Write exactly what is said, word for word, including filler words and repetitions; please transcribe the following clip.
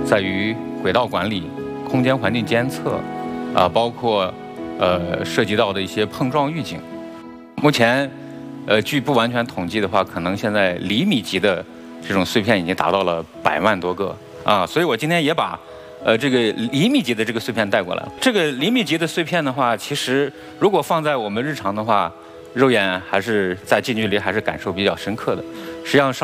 在于轨道管理、空间环境监测，啊，包括呃涉及到的一些碰撞预警。目前，呃，据不完全统计的话，可能现在厘米级的这种碎片已经达到了百万多个啊，所以我今天也把呃这个厘米级的这个碎片带过来了。这个厘米级的碎片的话，其实如果放在我们日常的话，肉眼还是在近距离还是感受比较深刻的。实际上上。